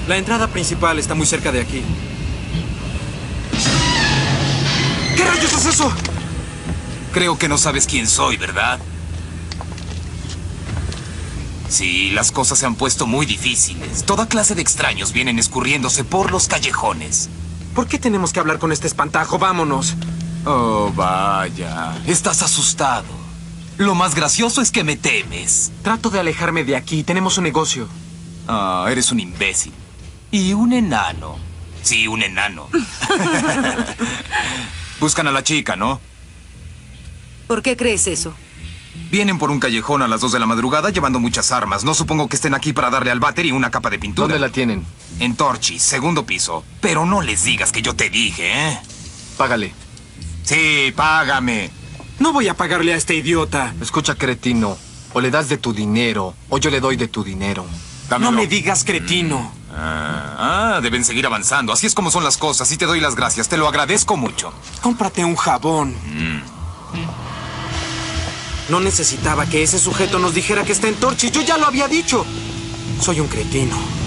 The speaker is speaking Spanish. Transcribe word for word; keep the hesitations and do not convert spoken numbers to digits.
La entrada principal está muy cerca de aquí. ¿Qué rayos es eso? Creo que no sabes quién soy, ¿verdad? Sí, las cosas se han puesto muy difíciles. Toda clase de extraños vienen escurriéndose por los callejones. ¿Por qué tenemos que hablar con este espantajo? Vámonos. Oh, vaya. Estás asustado. Lo más gracioso es que me temes. Trato de alejarme de aquí. Tenemos un negocio. Ah, eres un imbécil. Y un enano. Sí, un enano. Buscan a la chica, ¿no? ¿Por qué crees eso? Vienen por un callejón a las dos de la madrugada llevando muchas armas. No supongo que estén aquí para darle al váter y una capa de pintura. ¿Dónde la tienen? En Torchy, segundo piso. Pero no les digas que yo te dije, ¿eh? Págale. Sí, págame. No voy a pagarle a este idiota. Escucha, cretino. O le das de tu dinero, o yo le doy de tu dinero. Dámelo. No me digas cretino. Ah, ah, deben seguir avanzando. Así es como son las cosas. Y te doy las gracias. Te lo agradezco mucho. Cómprate un jabón. Mm. No necesitaba que ese sujeto nos dijera que está en Torchy. Yo ya lo había dicho. Soy un cretino.